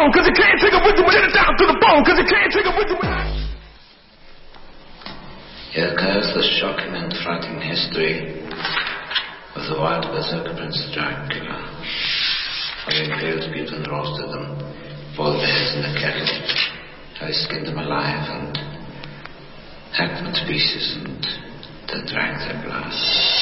bone, cause you can't take it with you when it's down to the bone, cause you can't take it with you when Here occurs the shocking and frightening history of the wild berserker Prince Dracula, having impaled people and roasted them, boiled their heads in a kettle, how he skinned them alive and hacked them to pieces and then drank their blood.